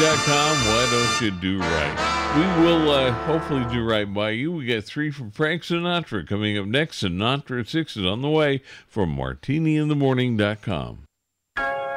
martininthemorning.com. Why don't you do right? We will hopefully do right by you. We got 3 from Frank Sinatra coming up next. Sinatra at 6 is on the way from martininthemorning.com.